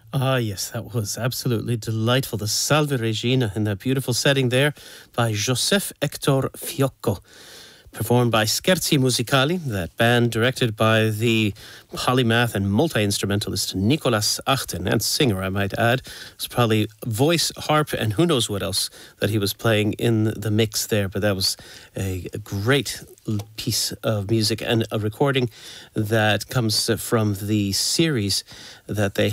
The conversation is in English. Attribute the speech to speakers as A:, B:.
A: Ah, yes, that was absolutely delightful. The Salve Regina in that beautiful setting there by Joseph Hector Fiocco, performed by Scherzi Musicali, that band directed by the polymath and multi-instrumentalist Nicolas Achten, and singer, I might add. It's probably voice, harp, and who knows what else that he was playing in the mix there. But that was a great piece of music and a recording that comes from the series that they